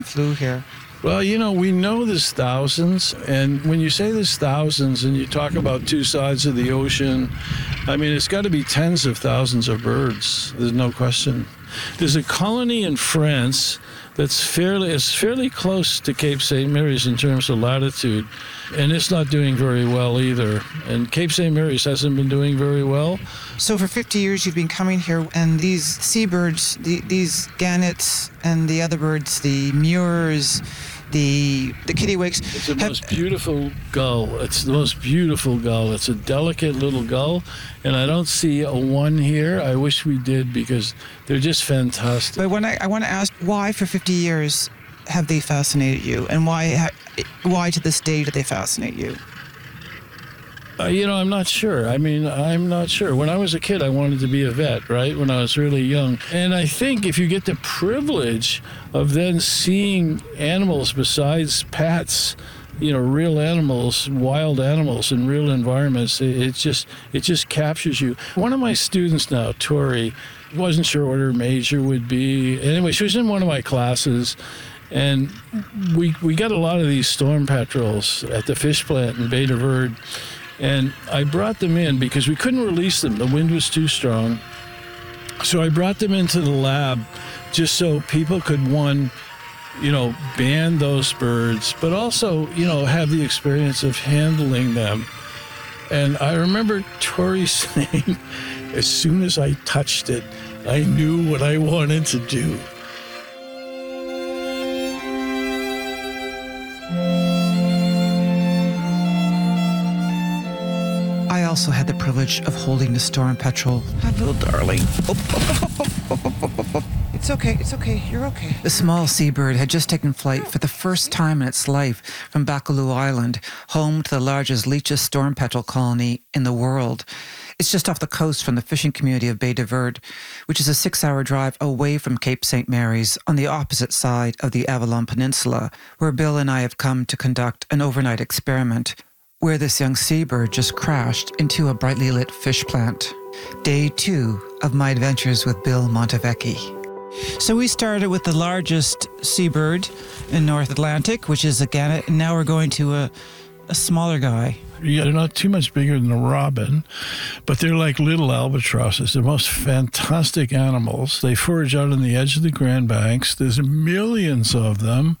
flew here? Well, we know there's thousands, and when you say there's thousands and you talk about two sides of the ocean, I mean, it's got to be tens of thousands of birds. There's no question. There's a colony in France that's fairly close to Cape St. Mary's in terms of latitude, and it's not doing very well either. And Cape St. Mary's hasn't been doing very well. So for 50 years you've been coming here, and these seabirds, these gannets and the other birds, the murres, the kittiwakes. It's the most beautiful gull. It's the most beautiful gull. It's a delicate little gull, and I don't see a one here. I wish we did, because they're just fantastic. But I want to ask, why for 50 years have they fascinated you, and why to this day do they fascinate you? I'm not sure. I'm not sure. When I was a kid, I wanted to be a vet, right? When I was really young. And I think if you get the privilege of then seeing animals besides pets, real animals, wild animals in real environments, it just captures you. One of my students now, Tori, wasn't sure what her major would be. Anyway, she was in one of my classes. And we got a lot of these storm petrels at the fish plant in Bay de Verde. And I brought them in because we couldn't release them. The wind was too strong. So I brought them into the lab just so people could, ban those birds, but also, have the experience of handling them. And I remember Tori saying, as soon as I touched it, I knew what I wanted to do. I also had the privilege of holding the storm petrel. My little darling. It's okay, you're okay. The small seabird had just taken flight for the first time in its life from Baccalieu Island, home to the largest Leach's storm petrel colony in the world. It's just off the coast from the fishing community of Bay de Verde, which is a 6-hour drive away from Cape St. Mary's on the opposite side of the Avalon Peninsula, where Bill and I have come to conduct an overnight experiment, where this young seabird just crashed into a brightly lit fish plant. Day 2 of my adventures with Bill Montevecchi. So we started with the largest seabird in North Atlantic, which is a gannet, and now we're going to a smaller guy. Yeah, they're not too much bigger than a robin, but they're like little albatrosses. They're most fantastic animals. They forage out on the edge of the Grand Banks. There's millions of them,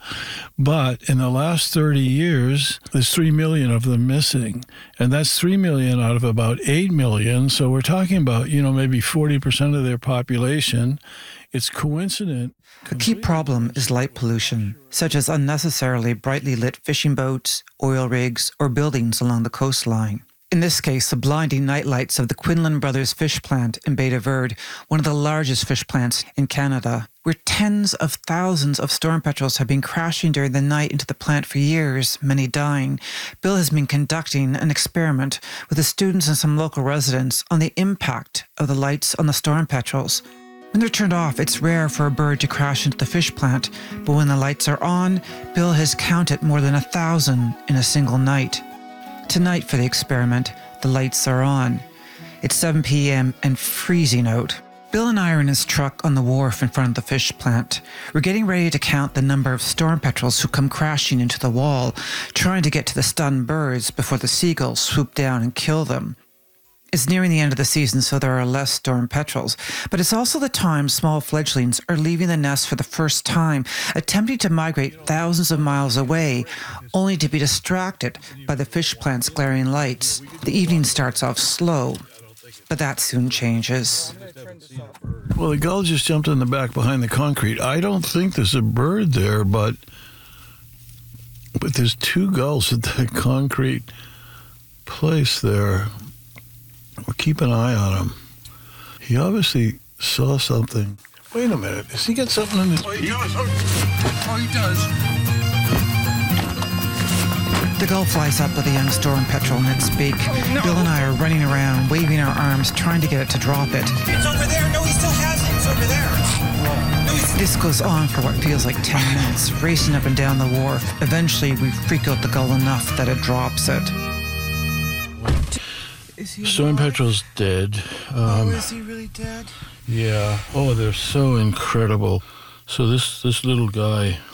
but in the last 30 years, there's 3 million of them missing. And that's 3 million out of about 8 million. So we're talking about, maybe 40% of their population. It's coincident. A key problem is light pollution, such as unnecessarily brightly lit fishing boats, oil rigs, or buildings along the coastline. In this case, the blinding nightlights of the Quinlan Brothers fish plant in Bay de Verde, one of the largest fish plants in Canada, where tens of thousands of storm petrels have been crashing during the night into the plant for years, many dying. Bill has been conducting an experiment with the students and some local residents on the impact of the lights on the storm petrels. When they're turned off, it's rare for a bird to crash into the fish plant, but when the lights are on, Bill has counted more than 1,000 in a single night. Tonight, for the experiment, the lights are on. It's 7 p.m. and freezing out. Bill and I are in his truck on the wharf in front of the fish plant. We're getting ready to count the number of storm petrels who come crashing into the wall, trying to get to the stunned birds before the seagulls swoop down and kill them. It's nearing the end of the season, so there are less storm petrels. But it's also the time small fledglings are leaving the nest for the first time, attempting to migrate thousands of miles away, only to be distracted by the fish plant's glaring lights. The evening starts off slow, but that soon changes. Well, the gull just jumped in the back behind the concrete. I don't think there's a bird there, but there's 2 gulls at that concrete place there. We'll keep an eye on him. He obviously saw something. Wait a minute. Does he get something in his beak? Oh, he does. The gull flies up with a young storm petrel in its beak. Oh, no. Bill and I are running around, waving our arms, trying to get it to drop it. It's over there. No, he still has it. It's over there. No, This goes on for what feels like 10 minutes, racing up and down the wharf. Eventually, we freak out the gull enough that it drops it. Storm petrel's dead. Is he really dead? Yeah. Oh, they're so incredible. So this little guy